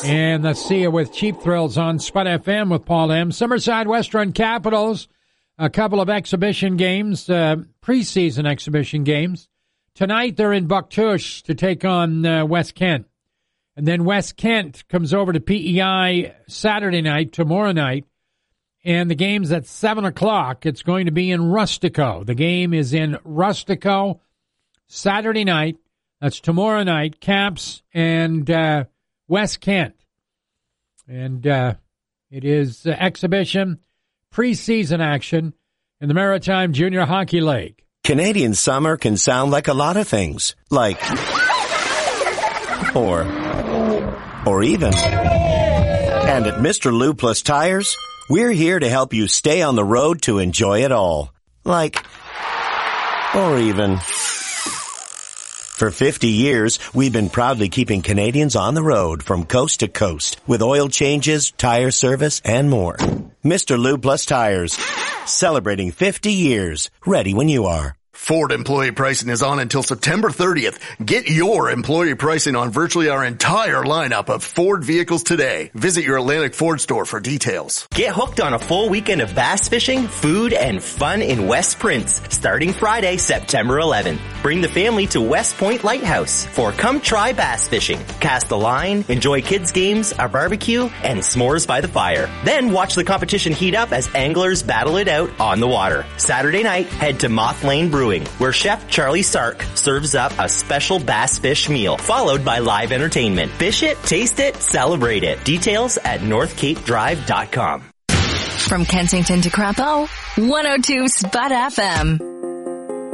And let's see you with Cheap Thrills on Spud FM with Paul M. Summerside Western Capitals, a couple of exhibition games, preseason exhibition games. Tonight they're in Bucktouche to take on West Kent. And then West Kent comes over to PEI Saturday night, tomorrow night. And the game's at 7 o'clock. It's going to be in Rustico. The game is in Rustico Saturday night. That's tomorrow night. Caps and West Kent. And it is exhibition, preseason action in the Maritime Junior Hockey League. Canadian summer can sound like a lot of things. Like, or even. And at Mr. Lube Plus Tires, we're here to help you stay on the road to enjoy it all. Like, or even. For 50 years, we've been proudly keeping Canadians on the road from coast to coast with oil changes, tire service, and more. Mr. Lube Plus Tires, celebrating 50 years, ready when you are. Ford employee pricing is on until September 30th. Get your employee pricing on virtually our entire lineup of Ford vehicles today. Visit your Atlantic Ford store for details. Get hooked on a full weekend of bass fishing, food, and fun in West Prince, starting Friday, September 11th. Bring the family to West Point Lighthouse for Come Try Bass Fishing. Cast a line, enjoy kids' games, a barbecue, and s'mores by the fire. Then watch the competition heat up as anglers battle it out on the water. Saturday night, head to Moth Lane Brewing, where Chef Charlie Sark serves up a special bass fish meal, followed by live entertainment. Fish it, taste it, celebrate it. Details at northcapedrive.com. From Kensington to Crapeau, 102 Spud FM.